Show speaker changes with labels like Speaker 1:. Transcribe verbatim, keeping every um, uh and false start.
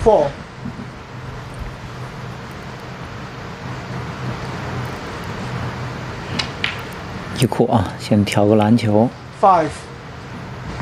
Speaker 1: four,
Speaker 2: 一库啊，先调个篮球。
Speaker 1: five.